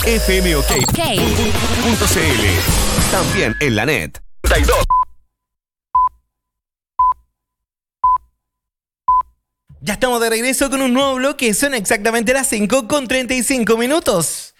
fmok.cl. También en la net. 32. Ya estamos de regreso con un nuevo bloque. Son exactamente las 5:35.